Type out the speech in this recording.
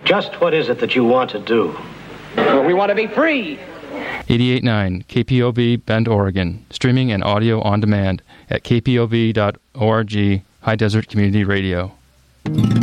Just what is it that you want to do? Well, we want to be free. 88.9 KPOV Bend, Oregon. Streaming and audio on demand at kpov.org, High Desert Community Radio.